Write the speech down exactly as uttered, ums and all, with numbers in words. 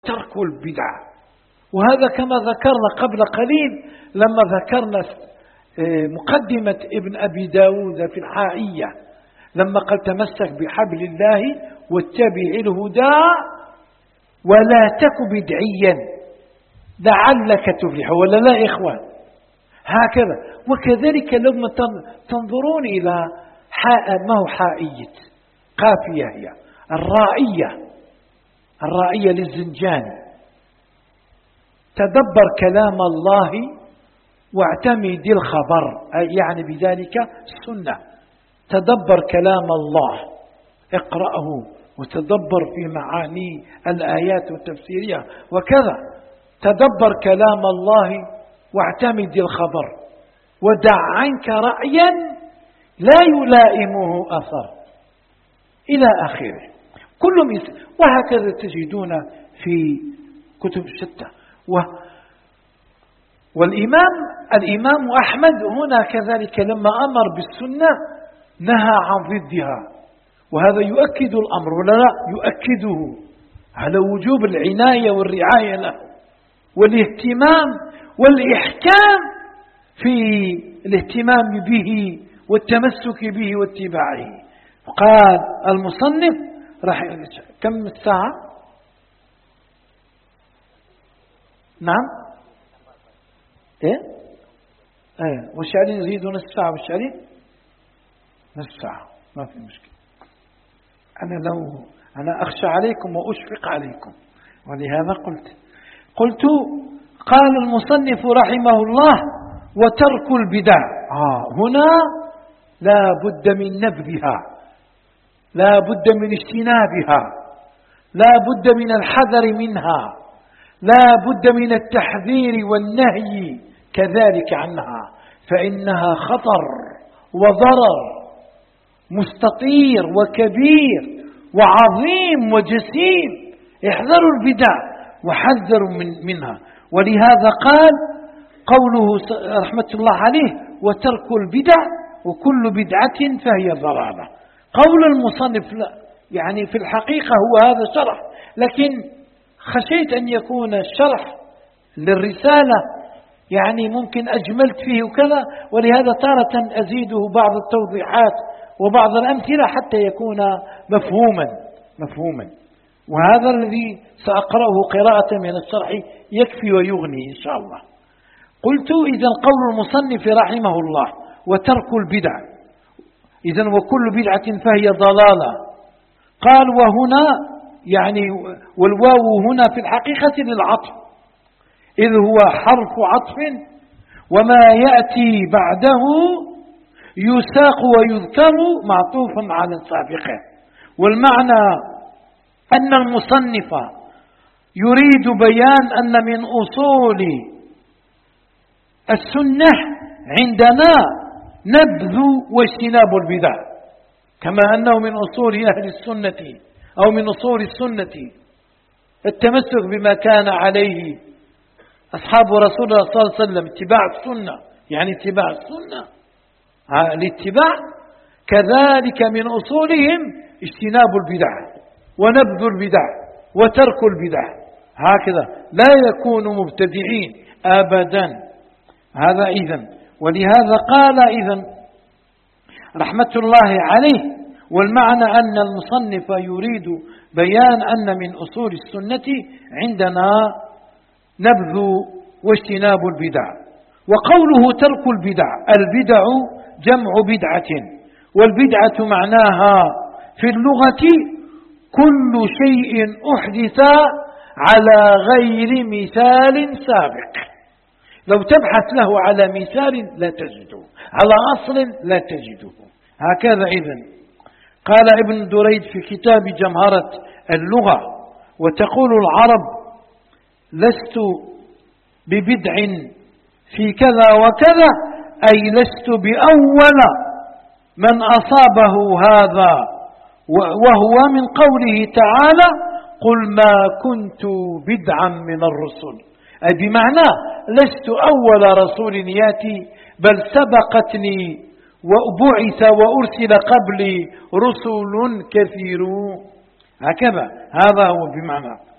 ترك البدع. وهذا كما ذكرنا قبل قليل لما ذكرنا مقدمة ابن أبي داود في الحائية لما قال تمسك بحبل الله واتبع الهدى ولا تك بدعيا لعلك تفلح، ولا لا إخوان؟ هكذا. وكذلك لما تنظرون إلى حاء، ما هو حائية؟ قافية هي الرائية، الرائية للزنجاني. تدبر كلام الله واعتمد الخبر، يعني بذلك السنة. تدبر كلام الله، اقرأه وتدبر في معاني الآيات وتفسيرها وكذا. تدبر كلام الله واعتمد الخبر، ودع عنك رأيا لا يلائمه أثر، إلى آخره. كل مثل. وهكذا تجدون في كتب شتى. والإمام الإمام أحمد هنا كذلك لما أمر بالسنة نهى عن ضدها، وهذا يؤكد الأمر ولا لا؟ يؤكده على وجوب العناية والرعاية له والاهتمام والإحكام في الاهتمام به والتمسك به واتباعه. قال المصنف رحمه الله. كم الساعة؟ نعم ايه ايه والشعرين يزيدون نصف ساعة، والشعرين نصف ساعة، ما في مشكلة. أنا لو أنا أخشى عليكم وأشفق عليكم، ولهذا قلت قلت قال المصنف رحمه الله وترك البدع. آه هنا لا بد من نبذها، لا بد من اجتنابها، لا بد من الحذر منها، لا بد من التحذير والنهي كذلك عنها، فإنها خطر وضرر مستطير وكبير وعظيم وجسيم. احذروا البدع وحذروا من منها. ولهذا قال قوله رحمة الله عليه وترك البدع وكل بدعة فهي ضلالة. قول المصنف لا يعني في الحقيقة هو هذا شرح، لكن خشيت أن يكون الشرح للرسالة يعني ممكن أجملت فيه وكذا، ولهذا تارة أزيده بعض التوضيحات وبعض الأمثلة حتى يكون مفهوما مفهوما وهذا الذي سأقرأه قراءة من الشرح يكفي ويغني إن شاء الله. قلت إذن قول المصنف رحمه الله وترك البدع، إذن وكل بدعة فهي ضلالة. قال وهنا يعني والواو هنا في الحقيقة للعطف، إذ هو حرف عطف وما يأتي بعده يساق ويذكر معطوفا على سابقه. والمعنى أن المصنف يريد بيان أن من أصول السنة عندنا نبذ واجتناب البدع، كما أنه من أصول أهل السنة أو من أصول السنة التمسك بما كان عليه أصحاب رسول الله صلى الله عليه وسلم، اتباع السنة، يعني اتباع السنة الاتباع، كذلك من أصولهم اجتناب البدع ونبذ البدع وترك البدع. هكذا لا يكون مبتدعين أبدا. هذا إذن. ولهذا قال إذن رحمة الله عليه والمعنى أن المصنف يريد بيان أن من أصول السنة عندنا نبذ واجتناب البدع. وقوله ترك البدع، البدع جمع بدعة، والبدعة معناها في اللغة كل شيء أحدث على غير مثال سابق. لو تبحث له على مثال لا تجده، على أصل لا تجده. هكذا إذن قال ابن دريد في كتاب جمهرة اللغة وتقول العرب لست ببدع في كذا وكذا، أي لست بأول من أصابه هذا، وهو من قوله تعالى قل ما كنت بدعا من الرسل، أي بمعنى لست أول رسول ياتي، بل سبقتني وبعث وأرسل قبلي رسل كثيرون. هكذا هذا هو بمعنى